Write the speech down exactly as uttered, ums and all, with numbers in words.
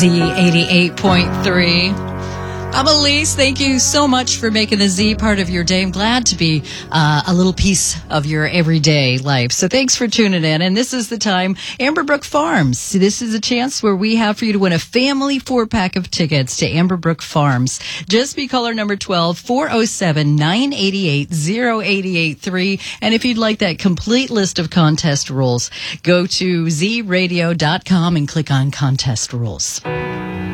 Z eighty-eight point three. I'm Elise. Thank you so much for making the Z part of your day. I'm glad to be uh, a little piece of your everyday life. So thanks for tuning in. And this is the time, Amberbrook Farms. This is a chance where we have for you to win a family four-pack of tickets to Amberbrook Farms. Just be caller number twelve, four oh seven, nine eight eight, oh eight eight three. And if you'd like that complete list of contest rules, go to z radio dot com and click on contest rules.